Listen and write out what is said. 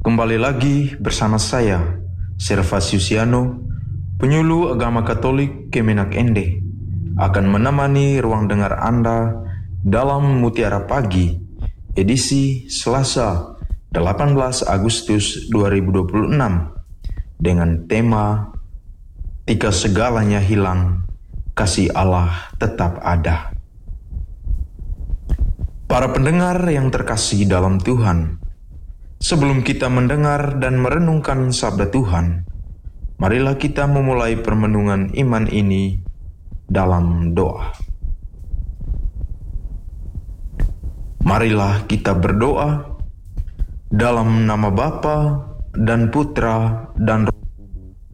Kembali lagi bersama saya, Servasius Yano, penyuluh agama Katolik Kemenak Ende, akan menemani ruang dengar Anda dalam Mutiara Pagi, edisi Selasa 18 Agustus 2026, dengan tema "Ketika segalanya hilang, kasih Allah tetap ada". Para pendengar yang terkasih dalam Tuhan, sebelum kita mendengar dan merenungkan sabda Tuhan, marilah kita memulai permenungan iman ini dalam doa. Marilah kita berdoa dalam nama Bapa dan Putra dan